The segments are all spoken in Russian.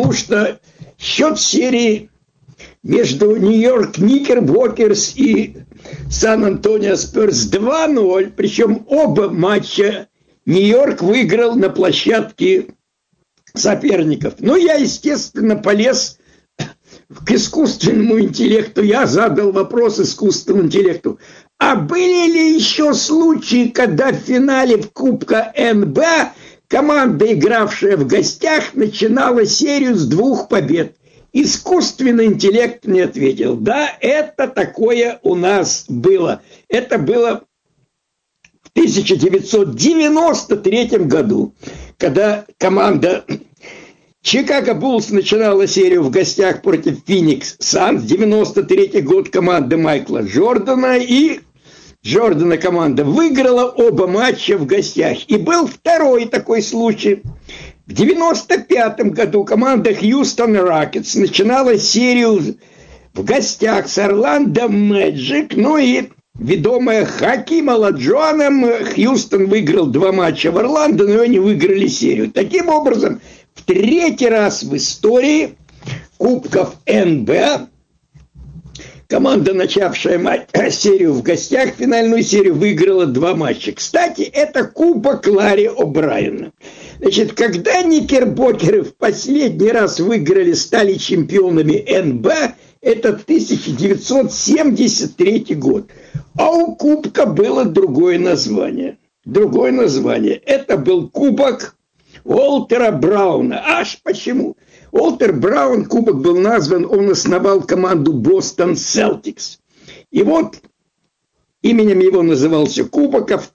потому что счет серии между Нью-Йорк Никербокерс и Сан-Антонио Спёрс 2-0, причем оба матча Нью-Йорк выиграл на площадке соперников. Ну, я, естественно, полез к искусственному интеллекту. Я задал вопрос искусственному интеллекту. А были ли еще случаи, когда в финале в Кубка НБА команда, игравшая в гостях, начинала серию с 2 побед? Искусственный интеллект мне ответил. Да, это такое у нас было. Это было в 1993 году, когда команда Чикаго Буллс начинала серию в гостях против Феникс Санс. 93 год, команда Майкла Джордана. И Джордана команда выиграла оба матча в гостях. И был второй такой случай. В 95 году команда Хьюстон Рокетс начинала серию в гостях с Орландо Мэджик. Ну и ведомая Хаким Оладжоном, Хьюстон выиграл 2 матча в Орландо, но они выиграли серию. Таким образом, в 3-й раз в истории Кубков НБА команда, начавшая серию в гостях, финальную серию, выиграла 2 матча. Кстати, это Кубок Ларри О'Брайена. Значит, когда Никербокеры в последний раз выиграли, стали чемпионами НБА, это 1973 год. А у Кубка было другое название. Другое название. Это был Кубок Уолтера Брауна. Аж почему? Уолтер Браун, кубок был назван, он основал команду Бостон Селтикс. И вот именем его назывался кубок, а в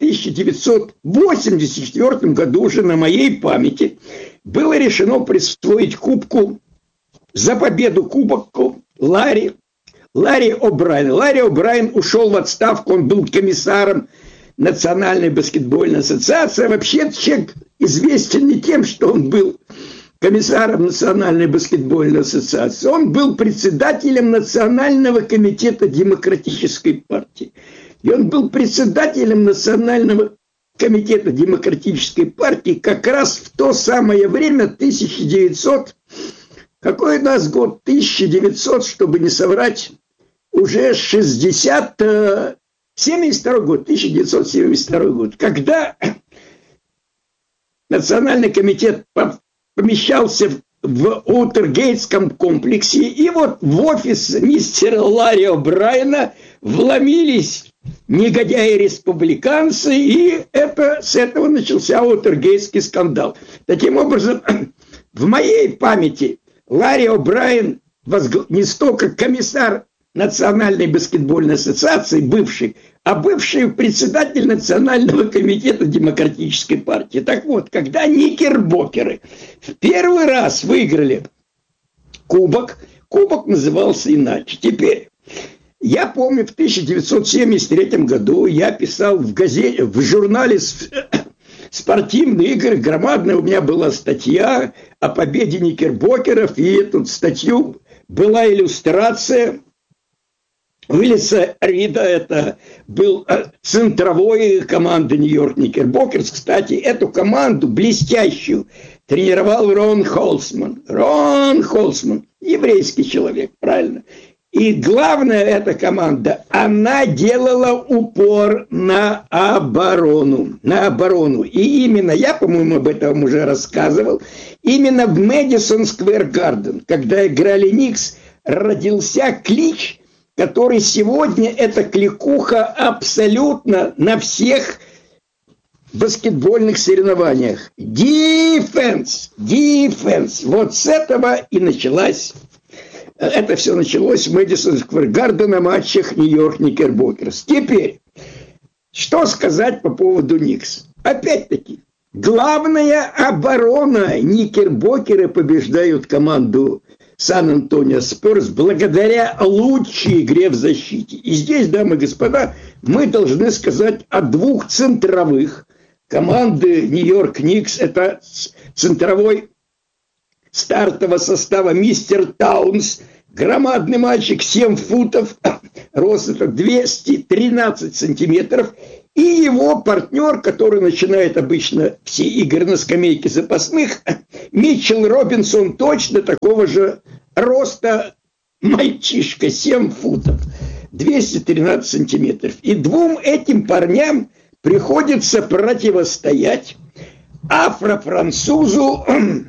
1984 году уже на моей памяти было решено присвоить кубку за победу кубку Ларри О'Брайена. Ларри О'Брайен ушел в отставку, он был комиссаром Национальной баскетбольной ассоциации. Вообще человек известен не тем, что он был комиссаром Национальной баскетбольной ассоциации. Он был председателем Национального комитета Демократической партии. И он был председателем Национального комитета Демократической партии как раз в то самое время, 1900, какой у нас год? 1900, чтобы не соврать, уже 72 год, 1972 год, когда Национальный комитет помещался в Уотергейтском комплексе, и вот в офис мистера Ларри О'Брайена вломились негодяи-республиканцы, и с этого начался Уотергейтский скандал. Таким образом, в моей памяти Ларри О'Брайен не столько комиссар Национальной баскетбольной ассоциации, бывший, а бывший председатель Национального комитета Демократической партии. Так вот, когда Никербокеры в первый раз выиграли кубок назывался иначе. Теперь, я помню, в 1973 году я писал в журнале «Спортивные игры», громадная у меня была статья о победе Никербокеров, и эту статью была иллюстрация Уиллиса Рида, это был центровой команды Нью-Йорк Никербокерс. Кстати, эту команду блестящую тренировал Рон Холцман. Рон Холцман, еврейский человек, правильно. И главное, эта команда, она делала упор на оборону. На оборону. И именно, я, по-моему, об этом уже рассказывал, именно в Мэдисон Сквер Гарден, когда играли Никс, родился клич, который сегодня, эта кликуха абсолютно на всех баскетбольных соревнованиях. Defense. Вот с этого и началась. Это все началось в Мэдисон Сквер Гарден на матчах Нью-Йорк Никербокерс. Теперь, что сказать по поводу Никс? Опять-таки, главная оборона. Никербокеры побеждают команду Сан-Антонио Спёрс благодаря лучшей игре в защите. И здесь, дамы и господа, мы должны сказать о 2 центровых команды Нью-Йорк Никс. Это центровой стартового состава мистер Таунс, громадный мальчик, 7 футов, рост 213 сантиметров, И его партнер, который начинает обычно все игры на скамейке запасных, Митчелл Робинсон, точно такого же роста мальчишка, 7 футов, 213 сантиметров. И двум этим парням приходится противостоять афро-французу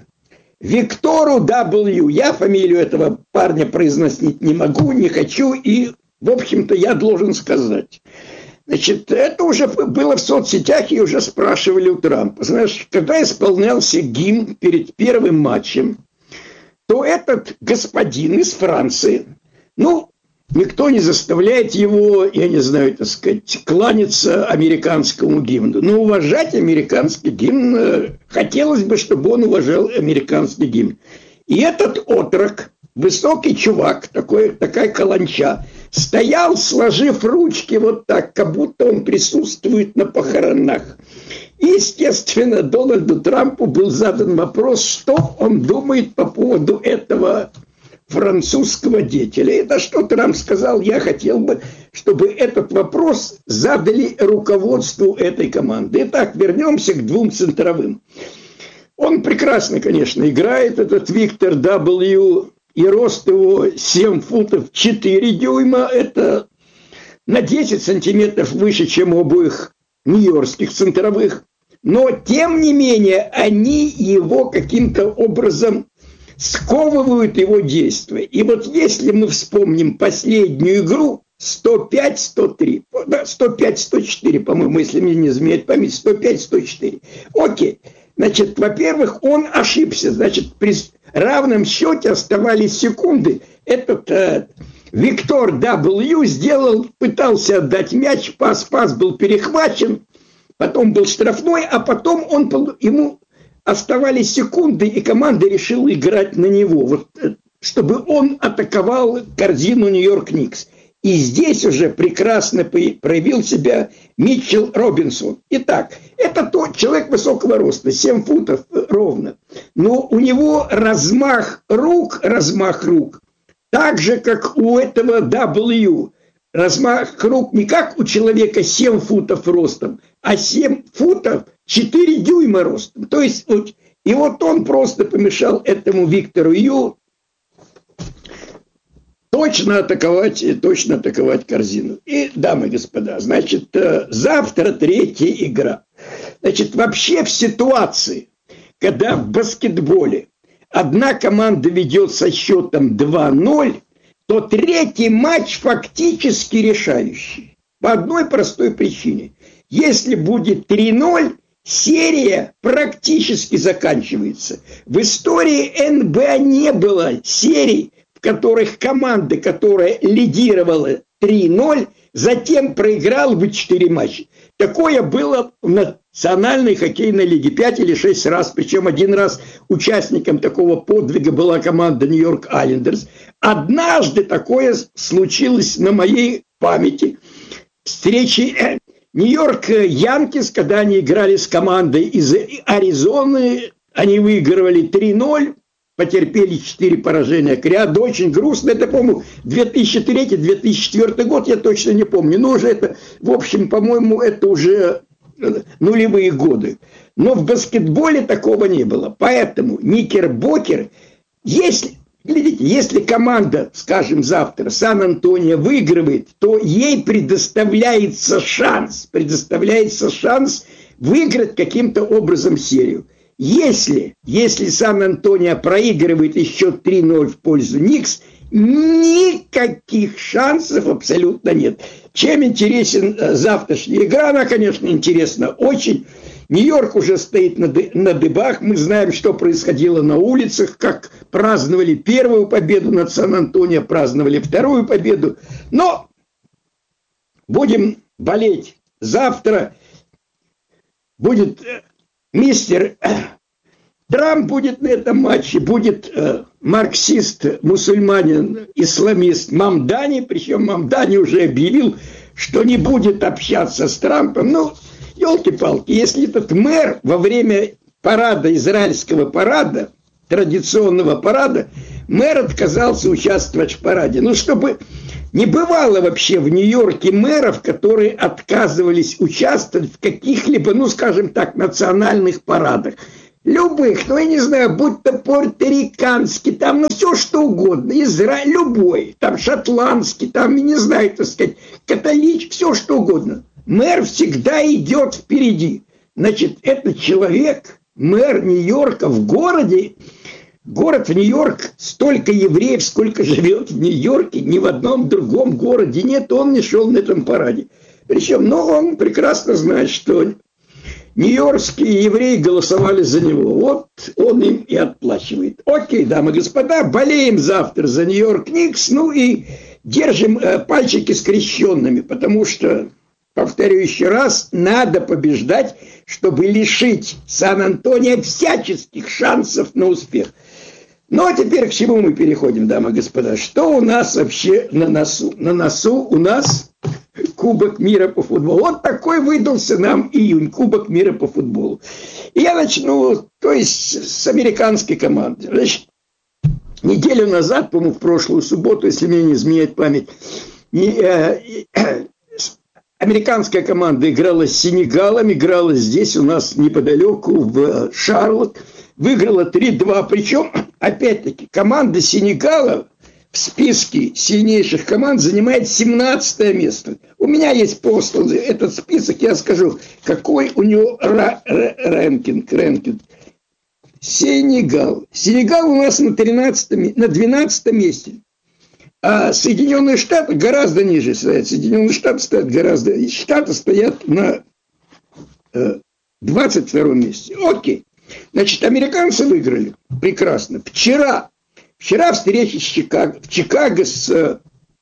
Виктору W. Я фамилию этого парня произносить не могу, не хочу, и, в общем-то, я должен сказать. Значит, это уже было в соцсетях, и уже спрашивали у Трампа. Знаешь, когда исполнялся гимн перед первым матчем, то этот господин из Франции, никто не заставляет его, я не знаю, так сказать, кланяться американскому гимну. Но уважать американский гимн, хотелось бы, чтобы он уважал американский гимн. И этот отрок, высокий чувак, такая каланча, стоял, сложив ручки вот так, как будто он присутствует на похоронах. И, естественно, Дональду Трампу был задан вопрос, что он думает по поводу этого французского деятеля. Это что Трамп сказал, я хотел бы, чтобы этот вопрос задали руководству этой команды. Итак, вернемся к двум центровым. Он прекрасно, конечно, играет, этот Виктор W., и рост его 7 футов 4 дюйма, это на 10 сантиметров выше, чем у обоих нью-йоркских центровых. Но, тем не менее, они его каким-то образом сковывают его действия. И вот если мы вспомним последнюю игру, 105-103, 105-104, по-моему, если мне не изменяет память, 105-104. Окей. Значит, во-первых, он ошибся. Значит, при равном счете оставались секунды. Этот Виктор W. пытался отдать мяч, пас был перехвачен, потом был штрафной, а потом ему оставались секунды, и команда решила играть на него, чтобы он атаковал корзину Нью-Йорк Никс. И здесь уже прекрасно проявил себя Митчелл Робинсон. Итак, это тот человек высокого роста, 7 футов ровно. Но у него размах рук, так же, как у этого W. Размах рук не как у человека 7 футов ростом, а 7 футов 4 дюйма ростом. То есть, и вот он просто помешал этому Виктору Ю точно атаковать корзину. И, дамы и господа, значит, завтра третья игра. Значит, вообще в ситуации, когда в баскетболе одна команда ведет со счетом 2-0, то третий матч фактически решающий. По одной простой причине. Если будет 3-0, серия практически заканчивается. В истории НБА не было серий, в которых команда, которая лидировала 3-0, затем проиграла бы 4 матча. Такое было в Национальной хоккейной лиге 5 или 6 раз, причем один раз участником такого подвига была команда Нью-Йорк Айлендерс. Однажды такое случилось на моей памяти. Встречи Нью-Йорк Янкис, когда они играли с командой из Аризоны, они выигрывали 3-0, потерпели 4 поражения к ряду. Очень грустно. Это, по-моему, 2003-2004 год, я точно не помню. Но уже это, в общем, по-моему, это уже нулевые годы. Но в баскетболе такого не было. Поэтому Никербокер, если команда, скажем, завтра Сан-Антонио выигрывает, то ей предоставляется шанс выиграть каким-то образом серию. Если Сан-Антонио проигрывает и счет 3-0 в пользу Никс, никаких шансов абсолютно нет. Чем интересен завтрашняя игра? Она, конечно, интересна очень. Нью-Йорк уже стоит на дыбах. Мы знаем, что происходило на улицах, как праздновали первую победу над Сан-Антонио, праздновали вторую победу. Но будем болеть. Завтра будет мистер Трамп будет на этом матче, будет марксист, мусульманин, исламист Мамдани, причем Мамдани уже объявил, что не будет общаться с Трампом. Ну, елки-палки, если этот мэр во время парада, израильского парада, традиционного парада, мэр отказался участвовать в параде. Ну, чтобы Не бывало вообще в Нью-Йорке мэров, которые отказывались участвовать в каких-либо, ну, скажем так, национальных парадах. Любых, ну, я не знаю, будь то пуэрториканский, там, ну, все что угодно, любой, там, шотландский, там, я не знаю, так сказать, католический, все что угодно. Мэр всегда идет впереди. Значит, этот человек, мэр Нью-Йорка в городе, город в Нью-Йорк, столько евреев, сколько живет в Нью-Йорке, ни в одном другом городе нет, он не шел на этом параде. Причем, ну, он прекрасно знает, что нью-йоркские евреи голосовали за него. Вот он им и отплачивает. Окей, дамы и господа, болеем завтра за Нью-Йорк Никс, ну и держим пальчики скрещенными, потому что, повторю еще раз, надо побеждать, чтобы лишить Сан-Антонио всяческих шансов на успех. Ну, а теперь к чему мы переходим, дамы и господа? Что у нас вообще на носу? На носу у нас Кубок мира по футболу. Вот такой выдался нам июнь, Кубок мира по футболу. И я начну, то есть, с американской команды. Значит, неделю назад, по-моему, в прошлую субботу, если мне не изменяет память, американская команда играла с Сенегалом, играла здесь у нас неподалеку в Шарлотт, выиграла 3-2, причем, опять-таки, команда Сенегала в списке сильнейших команд занимает 17 место. У меня есть послан этот список, я скажу, какой у него рэнкинг. Сенегал. Сенегал у нас на 12 месте. А Соединенные Штаты гораздо ниже стоят. Соединенные Штаты стоят гораздо... Штаты стоят на 22 месте. Окей. Значит, американцы выиграли. Прекрасно. Вчера встреча в Чикаго с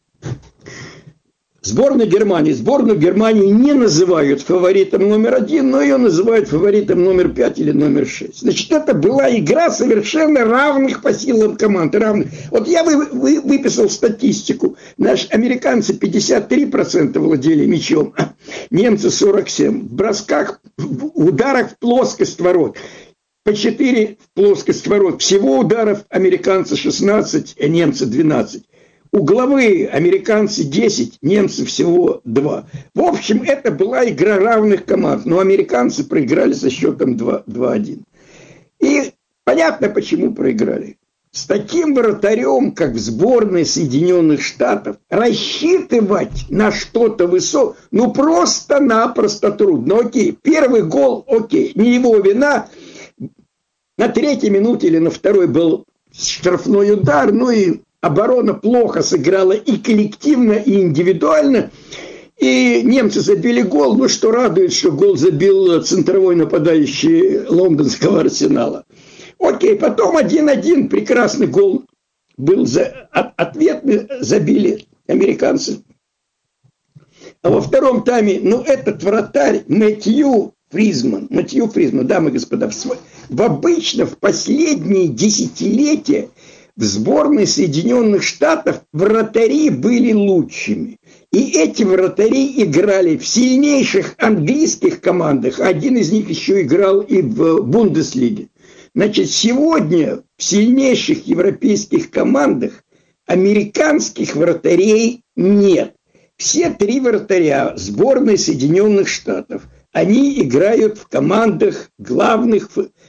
сборной Германии. Сборную Германии не называют фаворитом номер 1, но ее называют фаворитом номер 5 или номер 6. Значит, это была игра совершенно равных по силам команд. Равных. Вот я выписал статистику. Наши американцы 53% владели мячом, немцы 47%. В бросках, в ударах в плоскость ворот. По 4 в плоскость ворот. Всего ударов американцы 16, а немцы 12. Угловые американцы 10, немцы всего 2. В общем, это была игра равных команд. Но американцы проиграли со счетом 2-1. И понятно, почему проиграли. С таким вратарем, как в сборной Соединенных Штатов, рассчитывать на что-то высокое, ну просто-напросто трудно. Окей, первый гол, окей, не его вина. На 3-й минуте или на 2-й был штрафной удар, ну и оборона плохо сыграла и коллективно, и индивидуально. И немцы забили гол, ну что радует, что гол забил центровой нападающий лондонского Арсенала. Окей, потом 1-1, прекрасный гол был, ответный забили американцы. А во втором тайме, ну этот вратарь Мэтью Фризман, дамы и господа, обычно в последние десятилетия в сборной Соединенных Штатов вратари были лучшими. И эти вратари играли в сильнейших английских командах. Один из них еще играл и в Бундеслиге. Значит, сегодня в сильнейших европейских командах американских вратарей нет. Все 3 вратаря сборной Соединенных Штатов, они играют в командах главных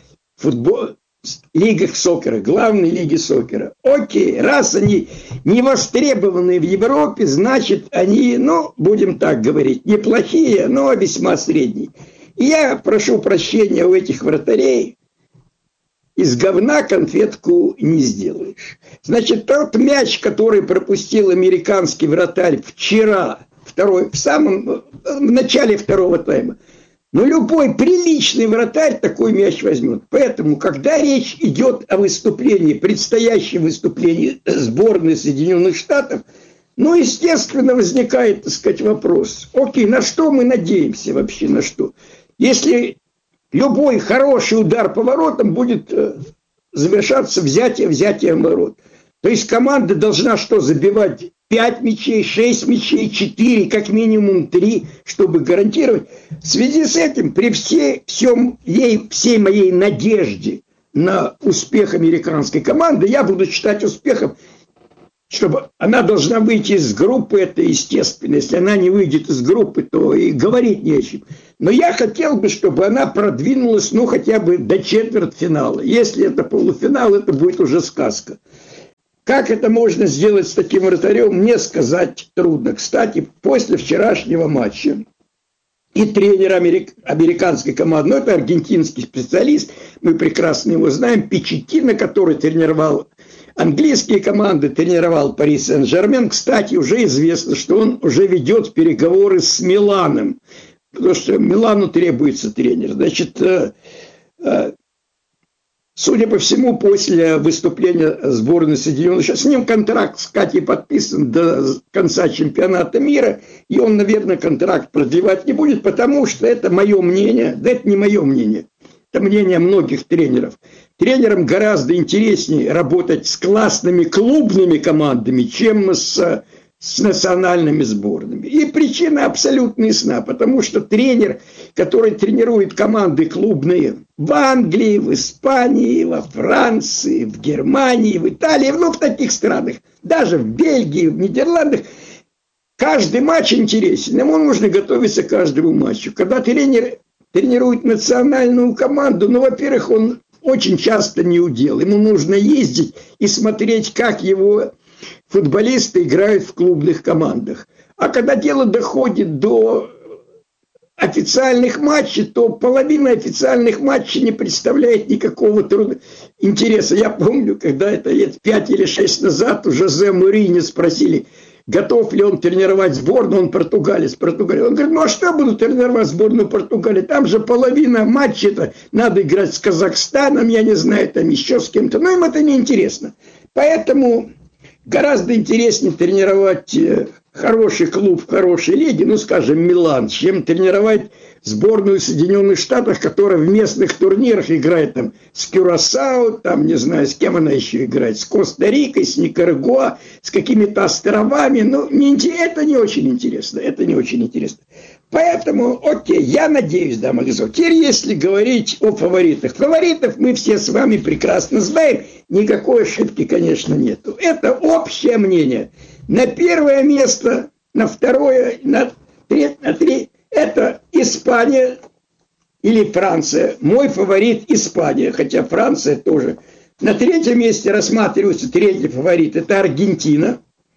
лигах сокера, главной лиги сокера. Окей, раз они не востребованы в Европе, значит они, ну, будем так говорить, неплохие, но весьма средние. И я прошу прощения у этих вратарей, из говна конфетку не сделаешь. Значит, тот мяч, который пропустил американский вратарь вчера, в начале второго тайма, но любой приличный вратарь такой мяч возьмет. Поэтому, когда речь идет о выступлении, предстоящем выступлении сборной Соединенных Штатов, ну, естественно, возникает, так сказать, вопрос. Окей, на что мы надеемся вообще, на что? Если любой хороший удар по воротам будет завершаться взятием ворот. То есть команда должна что, забивать 5 мячей, 6 мячей, 4, как минимум 3, чтобы гарантировать. В связи с этим, при всей моей надежде на успех американской команды, я буду считать успехом чтобы она должна выйти из группы, это естественно. Если она не выйдет из группы, то и говорить не о чем. Но я хотел бы, чтобы она продвинулась, ну, хотя бы до четвертьфинала. Если это полуфинал, это будет уже сказка. Как это можно сделать с таким вратарем, мне сказать трудно. Кстати, после вчерашнего матча и тренер американской команды, ну, это аргентинский специалист, мы прекрасно его знаем, Пичеттино, который тренировал английские команды, тренировал Пари Сен-Жермен. Кстати, уже известно, что он уже ведет переговоры с Миланом, потому что Милану требуется тренер. Значит, судя по всему, после выступления сборной Соединенных Штатов, с ним контракт, кстати, подписан до конца чемпионата мира, и он, наверное, контракт продлевать не будет, потому что это мое мнение, да это не мое мнение, это мнение многих тренеров. Тренерам гораздо интереснее работать с классными клубными командами, чем с национальными сборными. И причина абсолютно ясна, потому что тренер, который тренирует команды клубные в Англии, в Испании, во Франции, в Германии, в Италии, ну, в таких странах, даже в Бельгии, в Нидерландах, каждый матч интересен, ему нужно готовиться к каждому матчу. Когда тренер тренирует национальную команду, ну, во-первых, он очень часто не удел. Ему нужно ездить и смотреть, как его футболисты играют в клубных командах. А когда дело доходит до официальных матчей, то половина официальных матчей не представляет никакого интереса. Я помню, когда это лет 5 или 6 назад у Жозе Мourinho спросили, готов ли он тренировать сборную, он португалец, Португалии. Он говорит, ну а что буду тренировать сборную Португалии? Там же половина матчей-то надо играть с Казахстаном, я не знаю, там еще с кем-то. Но им это не интересно. Поэтому гораздо интереснее тренировать хороший клуб в хорошей лиге, ну, скажем, Милан, чем тренировать сборную Соединенных Штатов, которая в местных турнирах играет там с Кюрасао, там, не знаю, с кем она еще играет, с Коста-Рикой, с Никарагуа, с какими-то островами. Ну, это не очень интересно, это не очень интересно. Поэтому, окей, я надеюсь, дамы и господа, теперь если говорить о фаворитах. Фаворитов мы все с вами прекрасно знаем, никакой ошибки, конечно, нету. Это общее мнение. На первое место, на второе, на третье, это Испания или Франция. Мой фаворит Испания, хотя Франция тоже. На третьем месте рассматривается третий фаворит, это Аргентина.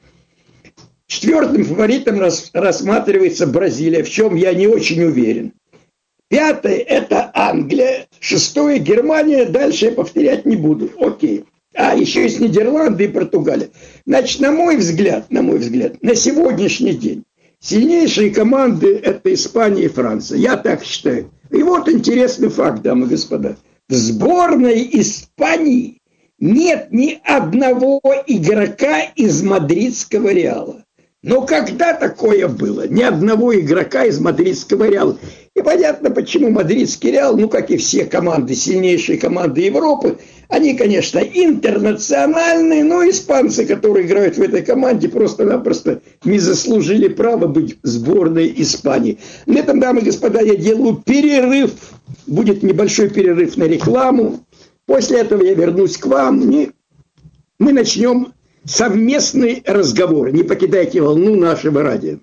Четвертым фаворитом рассматривается Бразилия, в чем я не очень уверен. Пятое – это Англия. Шестое – Германия. Дальше я повторять не буду. Окей. А, еще есть Нидерланды и Португалия. Значит, на мой взгляд, на сегодняшний день сильнейшие команды – это Испания и Франция. Я так считаю. И вот интересный факт, дамы и господа. В сборной Испании нет ни одного игрока из мадридского Реала. Но когда такое было? Ни одного игрока из мадридского Реала. И понятно, почему мадридский Реал, ну, как и все команды, сильнейшие команды Европы, они, конечно, интернациональные, но испанцы, которые играют в этой команде, просто-напросто не заслужили права быть в сборной Испании. На этом, дамы и господа, я делаю перерыв. Будет небольшой перерыв на рекламу. После этого я вернусь к вам, и мы начнем совместный разговор. Не покидайте волну нашего радио.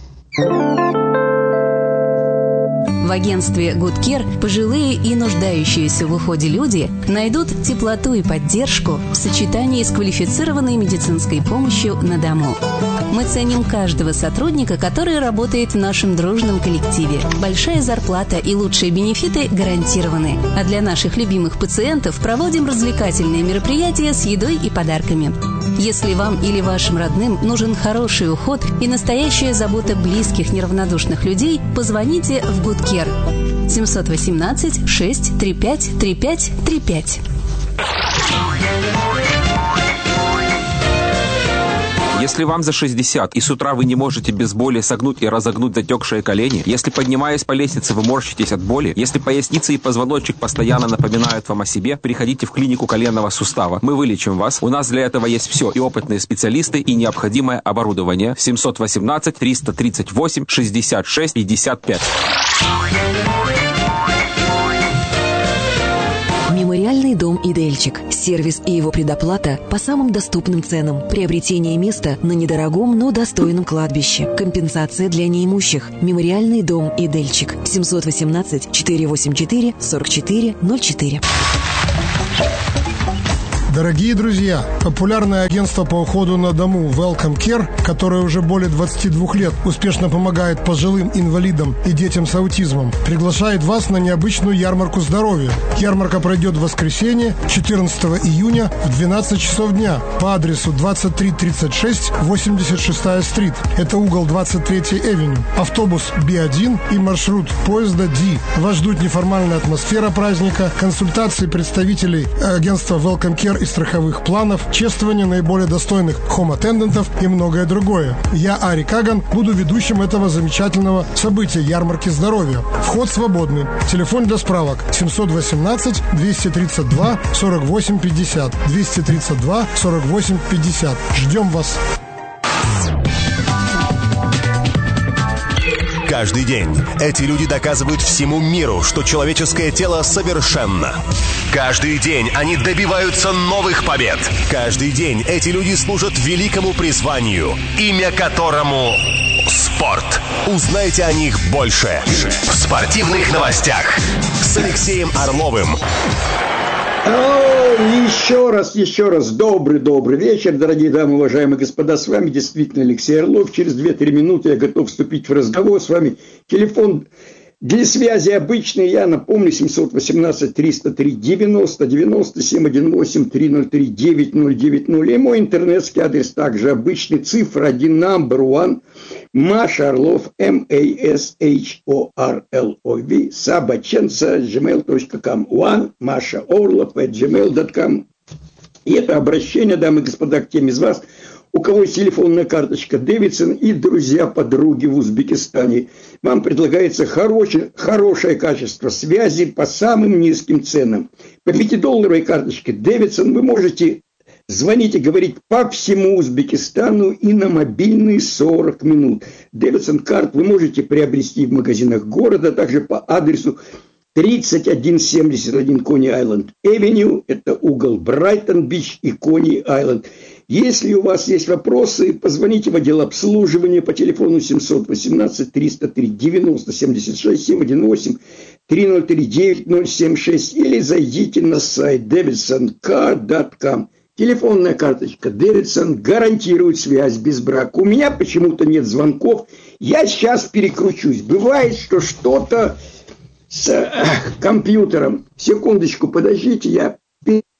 В агентстве Good Care пожилые и нуждающиеся в уходе люди найдут теплоту и поддержку в сочетании с квалифицированной медицинской помощью на дому. Мы ценим каждого сотрудника, который работает в нашем дружном коллективе. Большая зарплата и лучшие бенефиты гарантированы. А для наших любимых пациентов проводим развлекательные мероприятия с едой и подарками. Если вам или вашим родным нужен хороший уход и настоящая забота близких неравнодушных людей, позвоните в Good Care 718 635 3535. Если вам за 60 и с утра вы не можете без боли согнуть и разогнуть затекшие колени, если, поднимаясь по лестнице, вы морщитесь от боли, если поясница и позвоночник постоянно напоминают вам о себе, приходите в клинику коленного сустава. Мы вылечим вас. У нас для этого есть все. И опытные специалисты, и необходимое оборудование. 718 338 66 55. Мемориальный дом «Идельчик». Сервис и его предоплата по самым доступным ценам. Приобретение места на недорогом, но достойном кладбище. Компенсация для неимущих. Мемориальный дом «Идельчик». 718-484-4404. Дорогие друзья, популярное агентство по уходу на дому Welcome Care, которое уже более 22 лет успешно помогает пожилым инвалидам и детям с аутизмом, приглашает вас на необычную ярмарку здоровья. Ярмарка пройдет в воскресенье, 14 июня в 12 часов дня по адресу 2336 86-я стрит. Это угол 23-й Эвеню. Автобус B1 и маршрут поезда D. Вас ждут неформальная атмосфера праздника, консультации представителей агентства Welcome Care и страховых планов, чествование наиболее достойных хом-аттендантов и многое другое. Я, Ари Каган, буду ведущим этого замечательного события ярмарки здоровья. Вход свободный. Телефон для справок 718-232-4850. 232-4850. Ждем вас. Каждый день эти люди доказывают всему миру, что человеческое тело совершенно. Каждый день они добиваются новых побед. Каждый день эти люди служат великому призванию, имя которому спорт. Узнайте о них больше в спортивных новостях с Алексеем Орловым. Еще раз, добрый вечер, дорогие дамы, уважаемые господа, с вами действительно Алексей Орлов. Через 2-3 минуты я готов вступить в разговор с вами. Телефон для связи обычный, я напомню, 718-303-90-90-718-303-9090. И мой интернетский адрес также обычный, цифра 1, number one, Маша Орлов, MASHORLOV, собаченца, gmail.com, one, Маша Орлов, gmail.com. И это обращение, дамы и господа, к тем из вас, у кого есть телефонная карточка Дэвидсон и друзья, подруги в Узбекистане. Вам предлагается хорошее качество связи по самым низким ценам. По 5-долларовой карточке Дэвидсон вы можете звонить и говорить по всему Узбекистану и на мобильные 40 минут. Дэвидсон карт вы можете приобрести в магазинах города, также по адресу 3171 Кони-Айленд Эвеню, это угол Брайтон-Бич и Кони-Айленд. Если у вас есть вопросы, позвоните в отдел обслуживания по телефону 718-303-90-76, 718-303-9076 или зайдите на сайт davidsoncar.com. Телефонная карточка Davidson гарантирует связь без брака. У меня почему-то нет звонков. Я сейчас перекручусь. Бывает, что что-то с компьютером. Секундочку, подождите, я